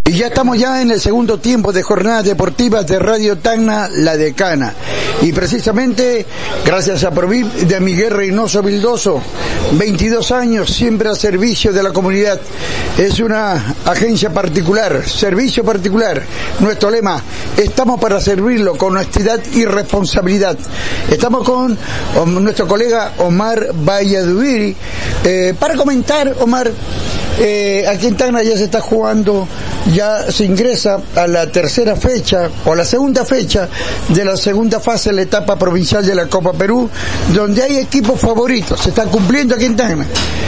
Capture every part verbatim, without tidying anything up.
Y ya estamos ya en el segundo tiempo de Jornadas Deportivas de Radio Tacna, La Decana. Y precisamente, gracias a Provip de Miguel Reynoso Vildoso, veintidós años, siempre a servicio de la comunidad. Es una agencia particular, servicio particular. Nuestro lema, estamos para servirlo con honestidad y responsabilidad. Estamos con nuestro colega Omar Valladubiri, eh, para comentar, Omar, eh, aquí en Tacna ya se está jugando, ya se ingresa a la tercera fecha, o a la segunda fecha de la segunda fase de la etapa provincial de la Copa Perú, donde hay equipos favoritos, se está cumpliendo aquí en Tacna.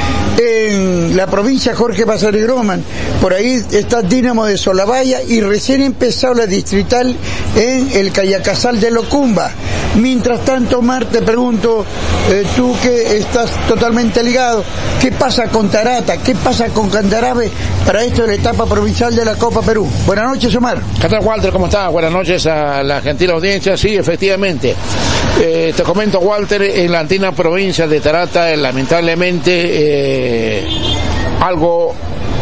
En la provincia Jorge Basadre Groman, por ahí está Dinamo de Solabaya y recién empezó la distrital en el Cayacasal de Locumba. Mientras tanto, Omar, te pregunto, eh, tú que estás totalmente ligado, ¿qué pasa con Tarata? ¿Qué pasa con Candarabe para esto de la etapa provincial de la Copa Perú? Buenas noches, Omar. ¿Qué tal, Walter? ¿Cómo estás? Buenas noches a la gentil audiencia. Sí, efectivamente. Eh, te comento, Walter, en la antigua provincia de Tarata, lamentablemente, eh, algo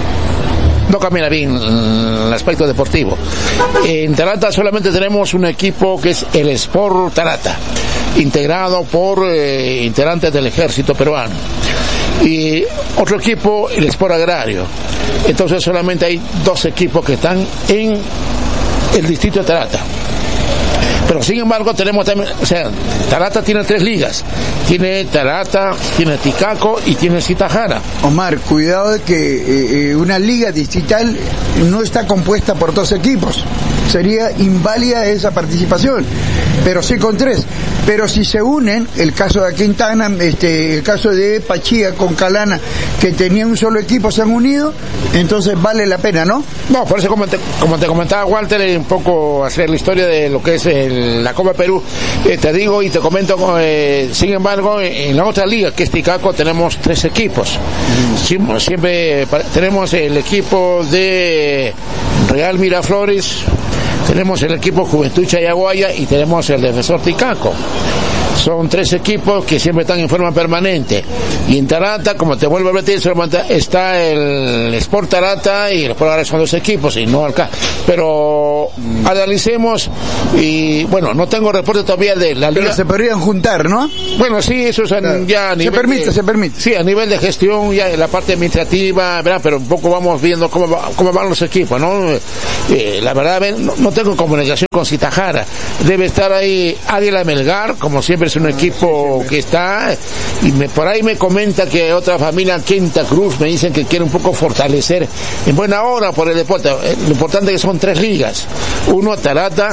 no camina bien el aspecto deportivo. En Tarata solamente tenemos un equipo que es el Sport Tarata, integrado por eh, integrantes del ejército peruano. Y otro equipo, el Sport Agrario. Entonces solamente hay dos equipos que están en el distrito de Tarata. Pero sin embargo tenemos también, o sea, Tarata tiene tres ligas. Tiene Tarata, tiene Ticaco y tiene Zitajara. Omar, cuidado de que eh, una liga distrital no está compuesta por dos equipos. Sería inválida esa participación. Pero sí con tres. Pero si se unen, el caso de Quintana, este, el caso de Pachía con Calana, que tenía un solo equipo, se han unido, entonces vale la pena, ¿no? No, por eso como te, como te comentaba, Walter, un poco hacer la historia de lo que es el, la Copa Perú, eh, te digo y te comento, eh, sin embargo, en la otra liga, que es Ticaco, tenemos tres equipos. Siempre, siempre tenemos el equipo de Real Miraflores, tenemos el equipo Juventud Chayaguaya y tenemos el Defensor Ticaco. Son tres equipos que siempre están en forma permanente. Y en Tarata, como te vuelvo a repetir, solamente está el Sport Tarata y el Sport Agrario, son dos equipos, y no acá. Pero mm. analicemos, y bueno, no tengo reporte todavía de la liga. Pero se podrían juntar, ¿no? Bueno, sí, eso es claro. Ya a nivel se permite, de, se permite. Sí, a nivel de gestión, ya en la parte administrativa, ¿verdad? Pero un poco vamos viendo cómo, va, cómo van los equipos, ¿no? Eh, la verdad, no, no tengo comunicación con Zitajara. Debe estar ahí Águila Melgar, como siempre es un equipo que está, y me, por ahí me comenta que otra familia, Quinta Cruz, me dicen que quiere un poco fortalecer en buena hora por el deporte. Lo importante es que son tres ligas, uno Tarata,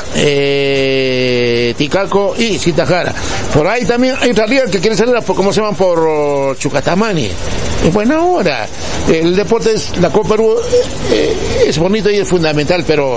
eh, Ticaco y Zitajara. Por ahí también hay otra liga que quiere salir, por, ¿cómo se llaman? Por Chucatamani. En buena hora. El deporte es, la Copa Perú eh, es bonito y es fundamental, pero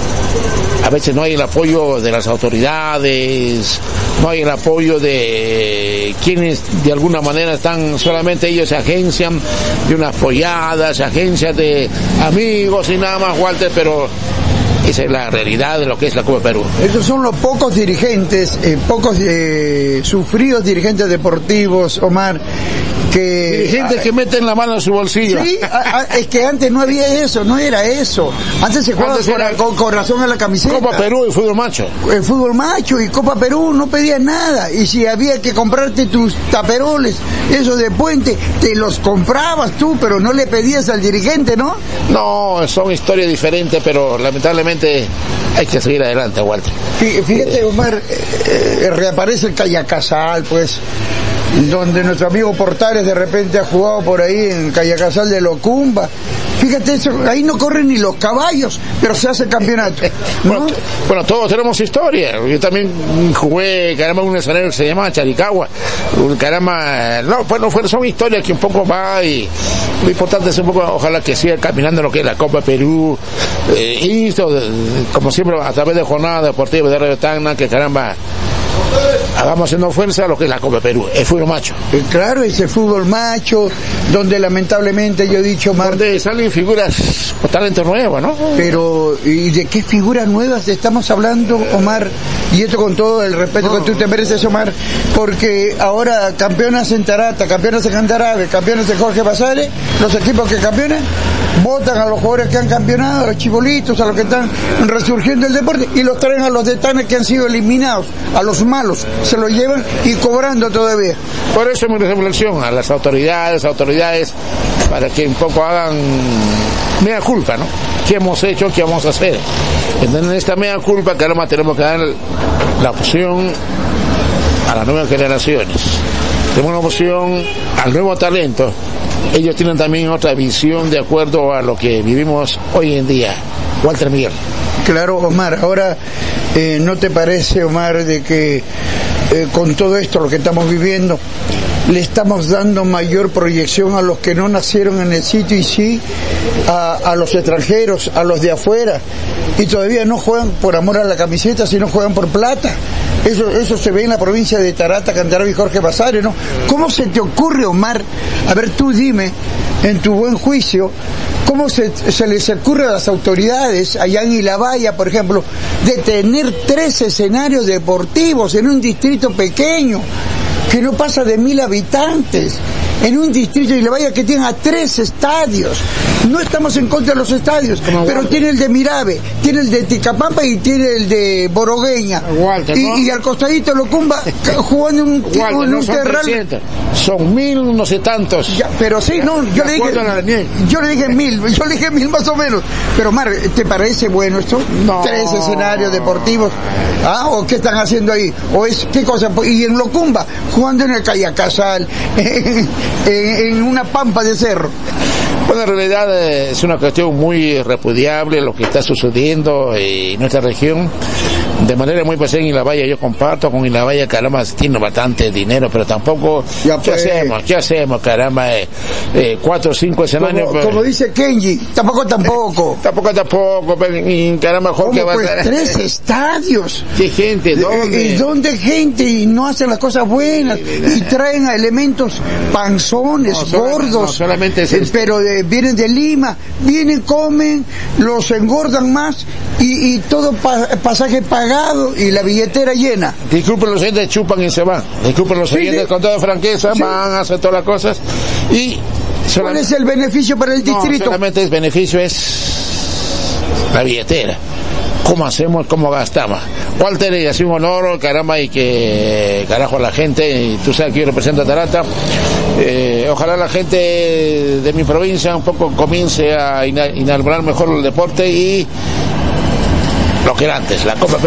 a veces no hay el apoyo de las autoridades, no hay el apoyo de quienes de alguna manera están, solamente ellos se agencian de unas polladas, se agencian de amigos y nada más, Walter, pero esa es la realidad de lo que es la Copa Perú. Esos son los pocos dirigentes, eh, pocos eh, sufridos dirigentes deportivos, Omar, que dirigentes a, que meten la mano en su bolsillo. Sí, a, a, es que antes no había eso, no era eso. Antes se jugaba con, era, con, con razón a la camiseta. Copa Perú y fútbol macho. El fútbol macho y Copa Perú no pedías nada. Y si había que comprarte tus taperoles, esos de puente, te los comprabas tú, pero no le pedías al dirigente, ¿no? No, son historias diferentes, pero lamentablemente hay que seguir adelante, Walter. Fíjate, Omar, eh, reaparece el Cayacasal, pues, donde nuestro amigo Portales de repente ha jugado por ahí en Cayacasal de Locumba. Fíjate eso, ahí no corren ni los caballos, pero se hace campeonato, ¿no? Bueno, bueno, todos tenemos historia. Yo también jugué, caramba, un escenario que se llama Charicagua. Caramba, no, bueno, son historias que un poco va, y lo importante es un poco, ojalá que siga caminando lo que es la Copa Perú. Eh, y esto, como siempre, a través de Jornada Deportiva de Radio Tacna, que caramba, hagamos haciendo fuerza a lo que es la Copa Perú, el fútbol macho. Eh, claro, ese fútbol macho, donde lamentablemente yo he dicho, Mar... donde salen figuras con talento nuevo, ¿no? Pero, ¿y de qué figuras nuevas estamos hablando, Omar? Y esto con todo el respeto no. que tú te mereces, Omar, porque ahora campeonas en Tarata, campeonas en Candarabe, campeonas en Jorge Basadre, los equipos que campeonan, Votan a los jugadores que han campeonado, a los chibolitos, a los que están resurgiendo el deporte, y los traen a los de Tacna que han sido eliminados, a los malos, se los llevan y cobrando todavía. Por eso mi reflexión a las autoridades, autoridades, para que un poco hagan mea culpa, ¿no? ¿Qué hemos hecho? ¿Qué vamos a hacer? Entonces, en esta mea culpa, caramba, tenemos que dar la opción a las nuevas generaciones. Tenemos una opción al nuevo talento. Ellos tienen también otra visión de acuerdo a lo que vivimos hoy en día. Walter Miguel. Claro, Omar, ahora, eh, ¿no te parece, Omar, de que eh, con todo esto, lo que estamos viviendo, le estamos dando mayor proyección a los que no nacieron en el sitio y sí a, a los extranjeros, a los de afuera, y todavía no juegan por amor a la camiseta, sino juegan por plata? Eso, eso se ve en la provincia de Tarata, Candarave y Jorge Basares, ¿no? ¿Cómo se te ocurre, Omar? A ver, tú dime, en tu buen juicio, ¿cómo se, se les ocurre a las autoridades, allá en Ilabaya, por ejemplo, de tener tres escenarios deportivos en un distrito pequeño, que no pasa de mil habitantes, en un distrito de Ilabaya que tiene a tres estadios? No estamos en contra de los estadios, pero Walter tiene el de Mirave, tiene el de Ticapampa y tiene el de Borogueña. Walter, y, ¿no? y al costadito Locumba jugando en un, Walter, en un no son terral. trescientos, son mil no sé tantos. Ya, pero sí, no, yo le dije, yo le dije mil, yo le dije mil más o menos. Pero Mar, ¿te parece bueno esto? No. Tres escenarios deportivos. ¿Ah? ¿O qué están haciendo ahí? ¿O es qué cosa? Y en Locumba, jugando en el Cayacasal, en, en, en una pampa de cerro. Bueno, en realidad eh, es una cuestión muy repudiable lo que está sucediendo en nuestra región. De manera muy especial en Ilabaya, yo comparto con Ilabaya, caramba, tiene bastante dinero, pero tampoco, ya, ¿qué pues, hacemos? ¿Qué hacemos, caramba? Eh, eh, cuatro o cinco escenarios. Como, pues, como dice Kenji, tampoco tampoco. tampoco tampoco, pero, y, caramba, Jorge va a pues ser... tres estadios. ¿Qué gente? ¿Dónde? ¿Y dónde gente? Y no hacen las cosas buenas, y traen a elementos panzones, no, solamente, gordos, no, solamente es eh, este. pero de, vienen de Lima, vienen, comen, los engordan más, y, y todo pa, pasaje pagado y la billetera llena. Disculpen los oyentes, chupan y se van. Disculpen los Sí, oyentes, sí. con toda franqueza, Sí. van a hacer todas las cosas. Y ¿Cuál es el beneficio para el no, distrito? solamente el beneficio es la billetera. ¿Cómo hacemos? ¿Cómo gastamos? Walter, y así un honor, caramba, y que carajo la gente, y tú sabes que yo represento a Tarata, eh, ojalá la gente de mi provincia un poco comience a inaugurar mejor el deporte y lo que era antes, la Copa